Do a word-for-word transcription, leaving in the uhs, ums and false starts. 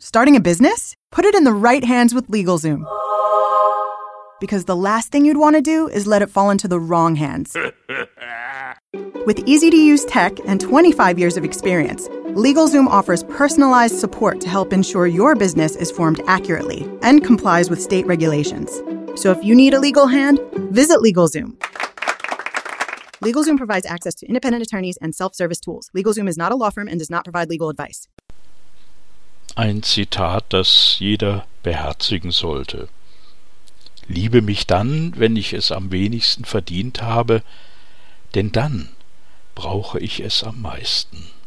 Starting a business? Put it in the right hands with LegalZoom. Because the last thing you'd want to do is let it fall into the wrong hands. With easy-to-use tech and twenty-five years of experience, LegalZoom offers personalized support to help ensure your business is formed accurately and complies with state regulations. So if you need a legal hand, visit LegalZoom. LegalZoom provides access to independent attorneys and self-service tools. LegalZoom is not a law firm and does not provide legal advice. Ein Zitat, das jeder beherzigen sollte. Liebe mich dann, wenn ich es am wenigsten verdient habe, denn dann brauche ich es am meisten.